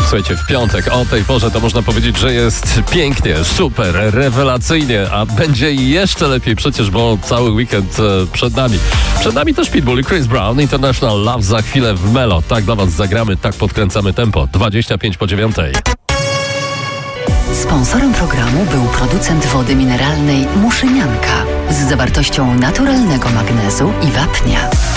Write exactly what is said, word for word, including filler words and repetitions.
Słuchajcie, w piątek o tej porze to można powiedzieć, że jest pięknie, super, rewelacyjnie, a będzie jeszcze lepiej przecież, bo cały weekend przed nami. Przed nami też Pitbull i Chris Brown, International Love za chwilę w Melo. Tak dla was zagramy, tak podkręcamy tempo. dwadzieścia pięć po dziewiątej. Sponsorem programu był producent wody mineralnej Muszynianka z zawartością naturalnego magnezu i wapnia.